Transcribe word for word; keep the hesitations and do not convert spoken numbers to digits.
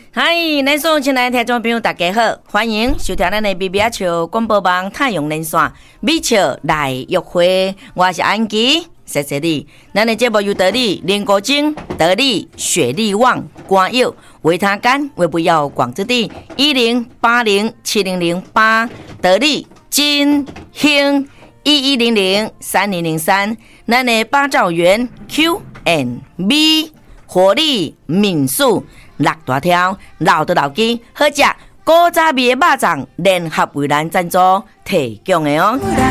嗨，咱所有亲爱的听众朋友，大家好，欢迎收听咱的 B B R 笑广播网太阳连线美笑来约会，我是安琪，谢谢你。咱的节目由得力、林国晶、得力、雪力旺、关佑、维他干、为不要广之地一零八零七零零八，得力金兴一一零零三零零三，咱的八兆元 Q and B 活力民宿。六大条，老的老鸡，好食，古早味的肉粽，联合为咱赞助提供的哦。